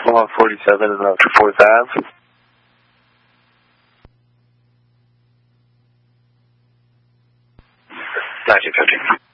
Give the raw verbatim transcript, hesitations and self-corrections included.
Mohawk forty-seven and up to fourth Ave. nineteen fifty.